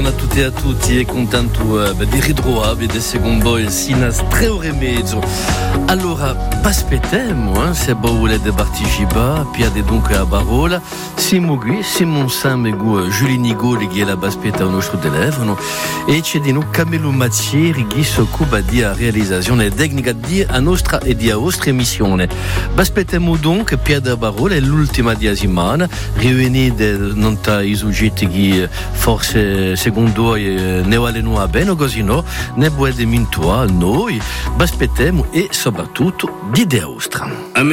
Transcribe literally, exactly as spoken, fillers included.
a tutti e a tutti e contento eh, di ritrovare del secondo il Sinas tre ore e mezzo. Allora, aspettiamo eh, se volete partecipare, piade dunque a parola. Siamo qui, Simon Sam e Julie Nigoli che è la baspetta al nostro telefono e c'è di noi Camillo Mazzieri che si occupa di realizzazione tecnica di a nostra e di a vostra emissione. Aspettiamo dunque piade a parola è l'ultima di settimana, riunite non i soggetti che forse secondo voi ne valgono bene o così no, ne volete mintua noi, aspettiamo e soprattutto di idea vostra.